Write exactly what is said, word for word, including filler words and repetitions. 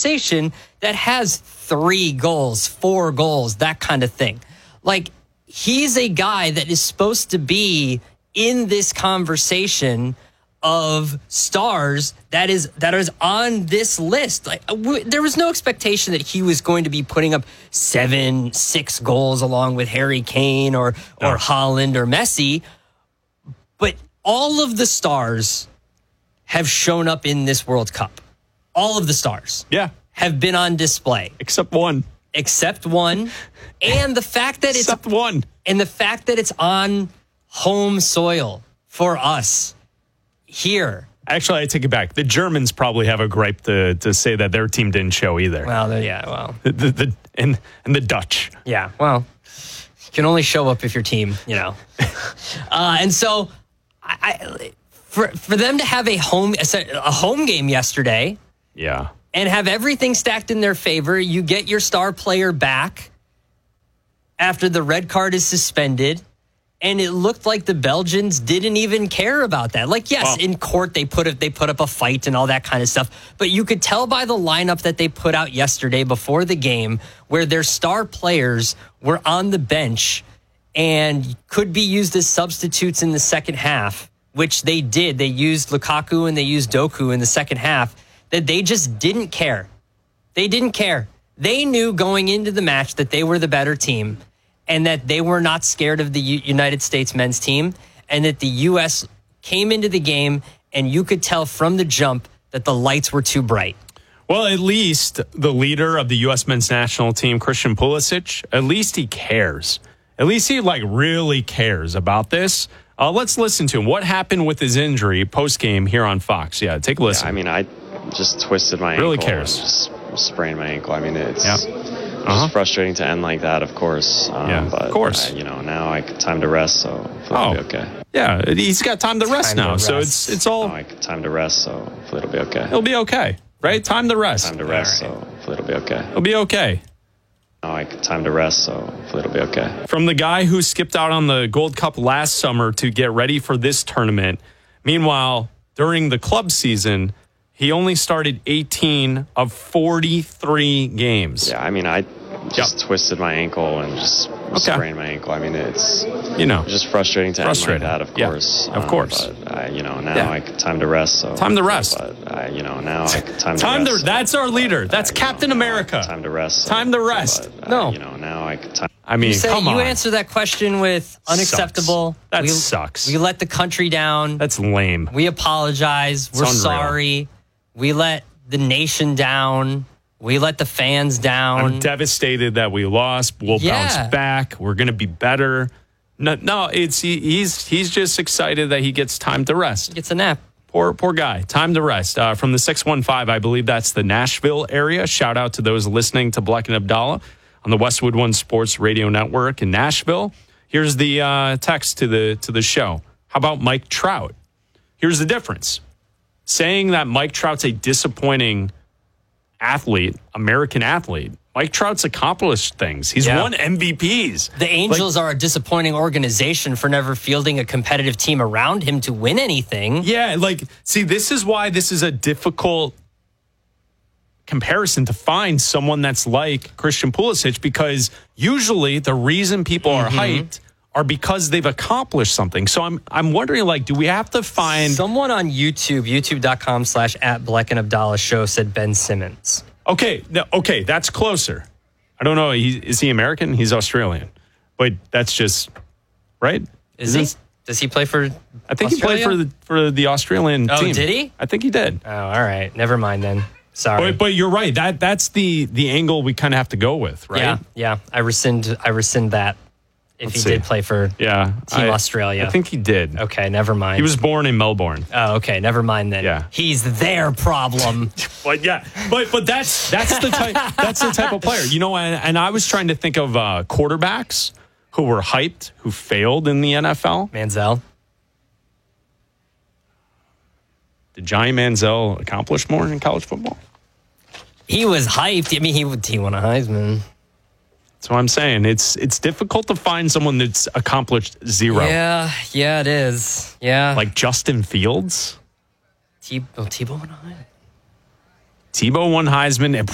conversation that has three goals, four goals, that kind of thing. Like, he's a guy that is supposed to be in this conversation of stars that is that is on this list. Like, w- there was no expectation that he was going to be putting up seven, six goals along with Harry Kane or or No. Haaland or Messi. But all of the stars have shown up in this World Cup. All of the stars, Yeah, have been on display, except one. except one, and the fact that it's Except one. and the fact that it's on home soil for us here. Actually, I take it back. The Germans probably have a gripe to, to say that their team didn't show either. Well, the- yeah, well, The, the, the, and, and the Dutch. yeah, well, you can only show up if your team, you know. uh, and so, I, I, for for them to have a home a home game yesterday Yeah. and have everything stacked in their favor, you get your star player back after the red card is suspended. And it looked like the Belgians didn't even care about that. Like, yes, Well- in court they put up, they put up a fight and all that kind of stuff. But you could tell by the lineup that they put out yesterday before the game, where their star players were on the bench and could be used as substitutes in the second half, which they did. They used Lukaku and they used Doku in the second half. That they just didn't care. They didn't care. They knew going into the match that they were the better team, and that they were not scared of the U- United States men's team, and that the U S came into the game, and you could tell from the jump that the lights were too bright. Well, at least the leader of the U S men's national team, Christian Pulisic, at least he cares. At least he, like, really cares about this. Uh, let's listen to him. What happened with his injury post-game here on Fox? Yeah, take a listen. Yeah, I mean, I just twisted my Really ankle. cares. And just sprained my ankle. I mean, it's Yeah. just Uh-huh. frustrating to end like that, of course. Um, Yeah, but, of course. uh, you know, now I got time to rest, so hopefully Oh. it'll be okay. Yeah, he's got time to rest Time to now, so rest. it's it's all Now I got time to rest, so hopefully it'll be okay. it'll be okay, right? Time to rest. Time to rest, so hopefully it'll be okay. It'll be okay. Now I got time to rest, so hopefully it'll be okay. From the guy who skipped out on the Gold Cup last summer to get ready for this tournament. Meanwhile, during the club season, he only started eighteen of forty-three games. Yeah, I mean, I just Yep. twisted my ankle and just Okay. sprained my ankle. I mean, it's You know, just frustrating to Frustrating. end like that, of Yeah, course. of course. But, uh, you know, now Yeah. I got time to rest, so. Time to rest. But, uh, you know, now I got time to time to. rest. That's our leader. That's Uh, you know, Captain now I got America. Time to rest. so- Time to rest. But, uh, No. You know, now I got time. I mean, You say come you on. answer that question with unacceptable. That we, sucks. We let the country down. That's lame. We apologize. We're unreal. sorry. We let the nation down. We let the fans down. I'm devastated that we lost. We'll Yeah. bounce back. We're going to be better. No, no, it's he, he's he's just excited that he gets time to rest. Gets a nap. Poor poor guy. Time to rest. Uh, from the six one five, I believe that's the Nashville area. Shout out to those listening to Bleck and Abdallah on the Westwood One Sports Radio Network in Nashville. Here's the uh, text to the to the show. How about Mike Trout? Here's the difference. Saying that Mike Trout's a disappointing athlete, American athlete. Mike Trout's accomplished things. He's Yeah. won M V Ps. The Angels are a disappointing organization for never fielding a competitive team around him to win anything. Yeah, like, see, this is why this is a difficult comparison to find someone that's like Christian Pulisic, because usually the reason people are hyped are because they've accomplished something. So I'm I'm wondering, like, do we have to find... Someone on YouTube, youtube.com slash at Bleck and Abdallah show said Ben Simmons. Okay, no, okay, that's closer. I don't know. He, is he American? He's Australian. But that's just, right? Is Isn't he? it- Does he play for I think he played for the, for the Australian Oh, team. did he? I think he did. Oh, all right. Never mind then. Sorry. But, but you're right. That that's the the angle we kind of have to go with, right? Yeah, yeah. I rescind I rescind that if Let's he did see. play for Yeah. Team I- Australia. I think he did. Okay, never mind. He was born in Melbourne. Oh, okay, never mind then. Yeah. He's their problem. But yeah, but but that's that's the type that's the type of player. You know, and, and I was trying to think of uh, quarterbacks who were hyped, who failed in the N F L. Manziel. Did Johnny Manziel accomplish more in college football? He was hyped. I mean, he he won a Heisman. That's what I'm saying. It's it's difficult to find someone that's accomplished zero. Yeah, yeah, it is. Yeah. Like Justin Fields. T- oh, Tebow won a Heisman. Tebow won Heisman.